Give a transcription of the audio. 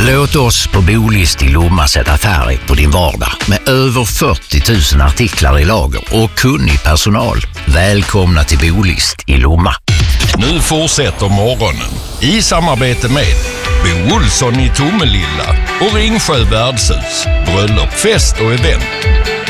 Låt oss på Bolist i Lomma sätta färg på din vardag med över 40 000 artiklar i lager och kunnig personal. Välkomna till Bolist i Lomma. Nu fortsätter morgonen i samarbete med Bo Olsson i Tomelilla och Ringsjö värdshus. Bröllop, fest och event.